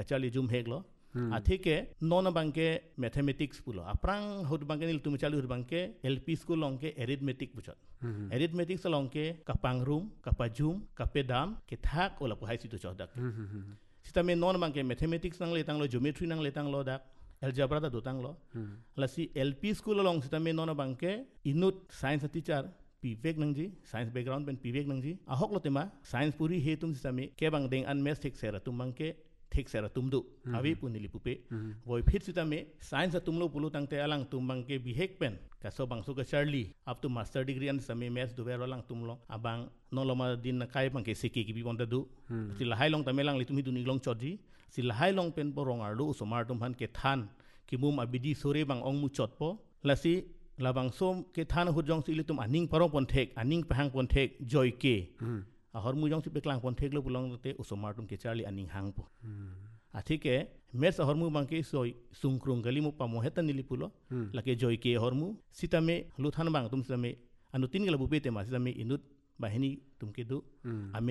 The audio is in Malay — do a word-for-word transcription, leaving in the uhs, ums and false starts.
kacali jum heglo athike non bangke mathematics pulo aprang hod bangke nil tum chalu hod bangke L P school longke arithmetic buchat arithmetic longke kapang room kapajum kapedam ke thak ola pu hai situ chodak sitame non bangke mathematics nang letang lo geometry nang letang lo dak algebra da dotang lo lasi L P school long sitame non bangke inut science teacher pivek nangji science background pen pivek nangji ahok lo tema science puri he tum sitame ke bang deng an mes thek sera tum bangke thek sera tum du avi punili pupe voi phit sitame science tum lo pulu tangte alang tum bangke bihek pen kaso bangsu ka charlie up to master degree an same maths du vero lang tum lo abang no lo ma din na kai bangke siki ki bi bonda du sila hai long tamelang li tum hi du ni long chodji sila hai long pen porong arlu usomar tum han ke than ki mum abidi sore bang ong mu chot po lasi labang som ke than hujong si litum aning parong pon thek aning pahang pon thek joy ke a hor mu jong si peklang pon thek lo pulong te usomar tum ke charlie aning hang po athike mes hor mu bangke soi sungkrung gali mu pamohetan nilipulo lake joy ke hor mu sitame luthan bang tum sitame anu tin gala bupete ma sitame inut bahini tum ke du ame